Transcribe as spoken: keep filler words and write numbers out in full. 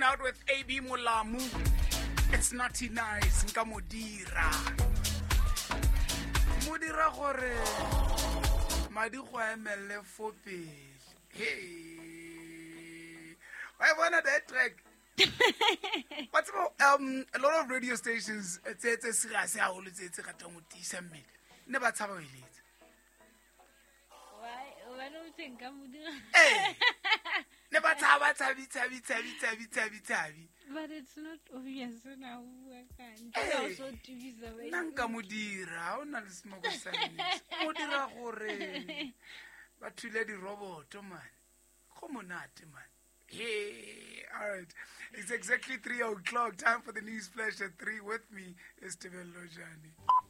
out with A B Molamu. It's naughty nice. Nka modira. Modira gore. Madi go emele fo pele. Hey. I wanna that track. What's about um a lot of radio stations it's it's a serious how it's it's a tisa me. Never taba ile. Why why don't you think I'm doing? Hey. Never taba tabi tabi tabi tabi tabi tabi. But it's not obvious now. I can't. Hey. Also T V's away. Nanka modira, ona le smoke science. Modira gore. Bathule di robot man. Go monate man. Hey, all right. It's exactly three o'clock. Time for the news flash at three. With me is Tebello Lojani.